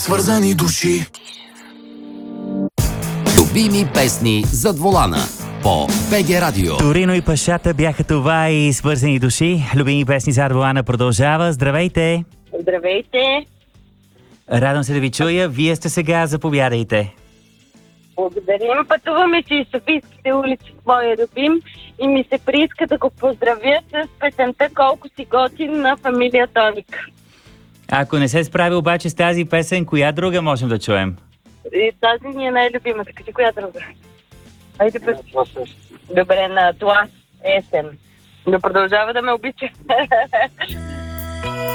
Свързани души. Любими песни зад волана по БГ Радио. Торино и Пашата бяха това и свързани души. Любими песни зад волана продължава. Здравейте! Здравейте! Радвам се да ви чуя. Вие сте сега, заповядайте. Благодарим. Пътуваме си из Софийските улици с моя любим и ми се прииска да го поздравя с песента "Колко си готин" на фамилия Тоник. Ако не се справи обаче с тази песен, коя друга можем да чуем? И тази ни е най-любимата. Кажи коя друга? Айде пес. Добре, на Тлас Есен. Да продължава да ме обича.